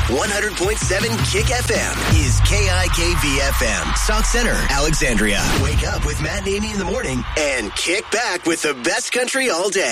100.7 Kick FM is KIKV FM. Sauk Center, Alexandria. Wake up with Matt and Amy in the morning and kick back with the best country all day.